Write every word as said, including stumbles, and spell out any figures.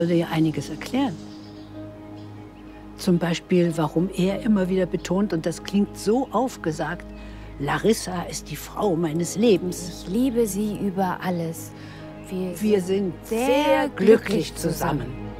Würde ja einiges erklären. Zum Beispiel, warum er immer wieder betont, und das klingt so aufgesagt, Larissa ist die Frau meines Lebens. Ich liebe sie über alles. Wir, Wir sind sehr glücklich zusammen.